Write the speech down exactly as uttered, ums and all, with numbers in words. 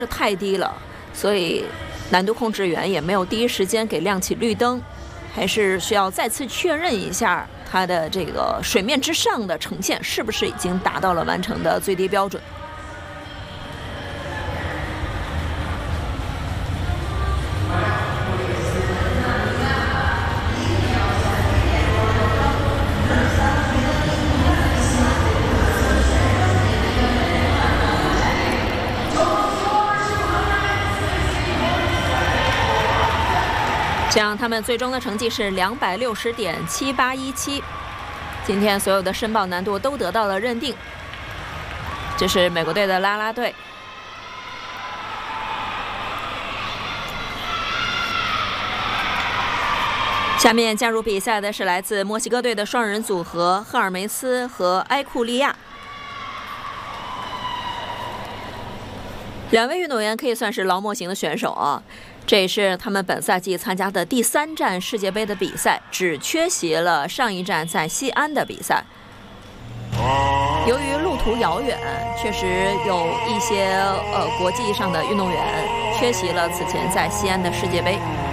太低了，所以难度控制员也没有第一时间给亮起绿灯，还是需要再次确认一下它的这个水面之上的呈现是不是已经达到了完成的最低标准。这样，他们最终的成绩是两百六十点七八一七。今天所有的申报难度都得到了认定。这是美国队的啦啦队。下面加入比赛的是来自墨西哥队的双人组合赫尔梅斯和埃库利亚。两位运动员可以算是劳模型的选手啊。这也是他们本赛季参加的第三站世界杯的比赛，只缺席了上一站在西安的比赛。由于路途遥远，确实有一些呃国际上的运动员缺席了此前在西安的世界杯。